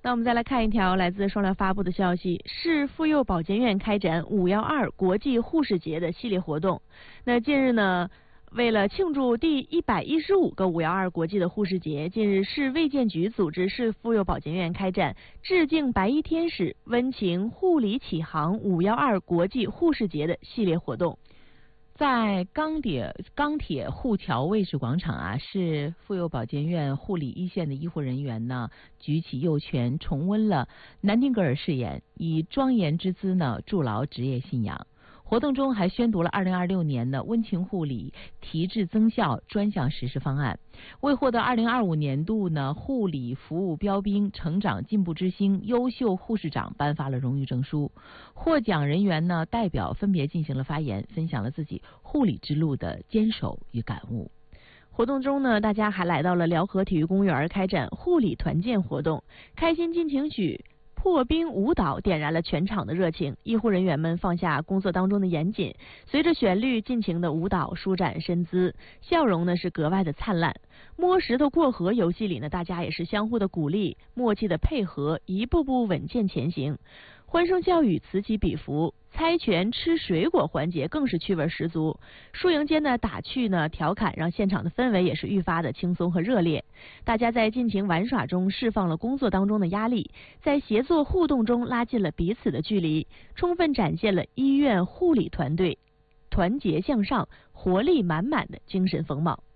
那我们再来看一条来自双料发布的消息，市妇幼保健院开展512国际护士节的系列活动。那近日呢，为了庆祝第115个512国际的护士节，近日市卫健局组织市妇幼保健院开展致敬白衣天使、温情护理启航512国际护士节的系列活动。 在钢铁护桥卫士广场啊，市妇幼保健院护理一线的医护人员呢，举起右拳，重温了南丁格尔誓言，以庄严之姿呢，筑牢职业信仰。活动中还宣读了2026年的温情护理提质增效专项实施方案，为获得2025年度呢护理服务标兵成长进步之星优秀护士长颁发了荣誉证书。获奖人员呢代表分别进行了发言，分享了自己护理之路的坚守与感悟。 活动中呢，大家还来到了辽河体育公园开展护理团建活动，开心进行曲破冰舞蹈点燃了全场的热情，医护人员们放下工作当中的严谨，随着旋律尽情的舞蹈，舒展身姿，笑容呢是格外的灿烂。摸石头过河游戏里呢，大家也是相互的鼓励，默契的配合，一步步稳健前行。欢声笑语此起彼伏，猜拳吃水果环节更是趣味十足。输赢间的打趣呢调侃，让现场的氛围也是愈发的轻松和热烈。大家在尽情玩耍中释放了工作当中的压力，在协作互动中拉近了彼此的距离，充分展现了医院护理团队团结向上、活力满满的精神风貌。